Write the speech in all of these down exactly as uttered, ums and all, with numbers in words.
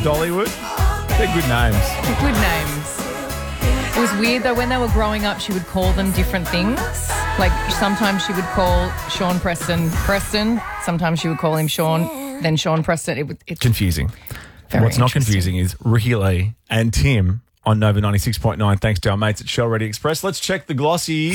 Dollywood. They're good names. Good names. It was weird though, when they were growing up, she would call them different things. Like sometimes she would call Sean Preston Preston. Sometimes she would call him Sean, then Sean Preston. It, it's Confusing. very What's not interesting. confusing is Ricky Lee and Tim on Nova ninety-six point nine. Thanks to our mates at Shell Ready Express. Let's check the glossies.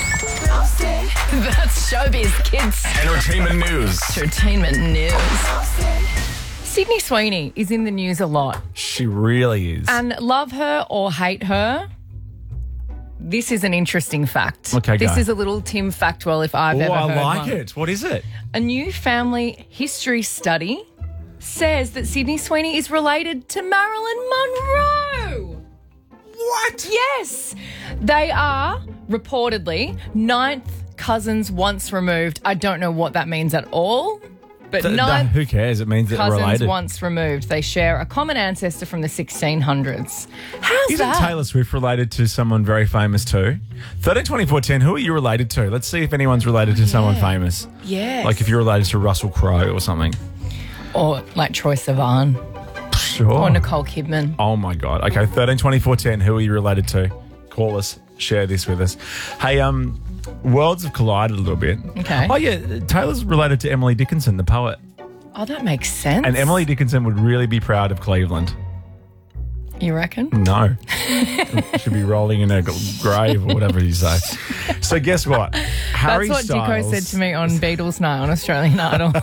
That's showbiz, kids. Entertainment news. Entertainment news. Sydney Sweeney is in the news a lot. She really is. And love her or hate her, this is an interesting fact. Okay, This go. is a little Tim Factwell if I've oh, ever I heard like one. it. What is it? A new family history study says that Sydney Sweeney is related to Marilyn Monroe. What? Yes. They are reportedly ninth cousins once removed. I don't know what that means at all. But Th- ninth th- who cares? It means that they're cousins related. once removed. They share a common ancestor from the sixteen hundreds. How's Isn't that? Taylor Swift related to someone very famous too? thirteen twenty-four ten, who are you related to? Let's see if anyone's related to someone famous. Yes. Like if you're related to Russell Crowe or something. Or like Troye Sivan Sure. or Nicole Kidman. Oh my God. Okay, thirteen twenty-four ten, who are you related to? Call us, share this with us. Hey, um, worlds have collided a little bit. Okay. Oh yeah, Taylor's related to Emily Dickinson, the poet. Oh, that makes sense. And Emily Dickinson would really be proud of Cleveland. You reckon? No. Should be rolling in her grave or whatever you say. So guess what? Harry That's what Styles, Dicko said to me on Beatles Night on Australian Idol.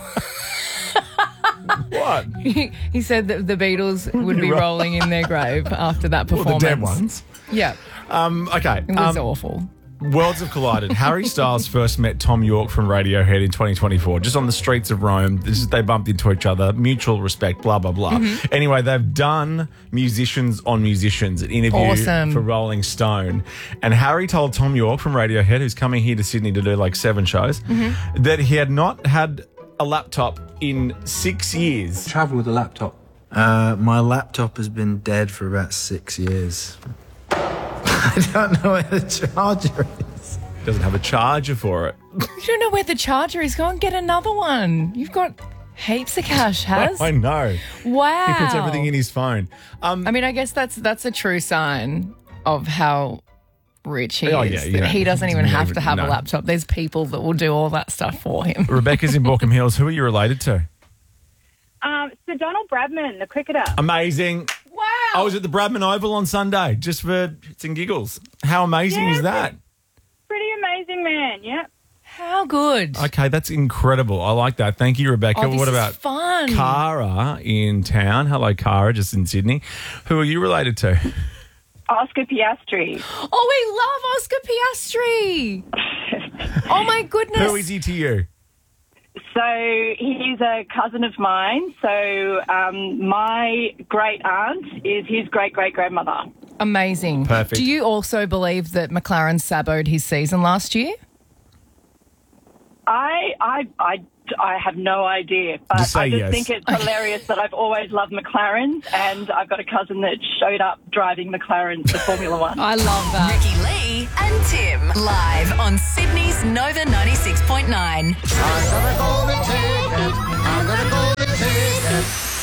What? he, he said that the Beatles would be Right. rolling in their grave after that Well, performance. the dead ones. Yeah, Um, okay. it was um, awful. Worlds have collided. Harry Styles first met Tom York from Radiohead in twenty twenty-four, just on the streets of Rome. This is, they bumped into each other, mutual respect, blah, blah, blah. Mm-hmm. Anyway, they've done Musicians on Musicians, an interview Awesome. for Rolling Stone. And Harry told Tom York from Radiohead, who's coming here to Sydney to do like seven shows, Mm-hmm. that he had not had a laptop in six years. Travel with a laptop. Uh, my laptop has been dead for about six years. I don't know where the charger is. Doesn't have a charger for it. You don't know where the charger is. Go and get another one. You've got heaps of cash, Has. I know. Wow. He puts everything in his phone. Um, I mean, I guess that's that's a true sign of how rich he Oh, is. yeah, that yeah. He doesn't even have to have No. a laptop. There's people that will do all that stuff for him. Rebecca's in Borkham Hills. Who are you related to? Um, Sir Donald Bradman, the cricketer. Amazing. Wow. I was at the Bradman Oval on Sunday just for shits and giggles. How amazing Yeah, is that? Pretty amazing man, yeah. How good. Okay, that's incredible. I like that. Thank you, Rebecca. Oh, this what is about fun. Cara in town? Hello, Cara, just in Sydney. Who are you related to? Oscar Piastri. Oh, we love Oscar Piastri. Oh, my goodness. Who is he to you? So he's a cousin of mine. So um, my great aunt is his great great grandmother. Amazing. Perfect. Do you also believe that McLaren saboed his season last year? I I I, I have no idea, but Just say I just yes. think it's hilarious that I've always loved McLarens, and I've got a cousin that showed up driving McLarens for Formula One. I love that. Ricky Lee and Tim live on Sydney's Nova ninety-six point nine. I got a golden ticket. I got a golden ticket.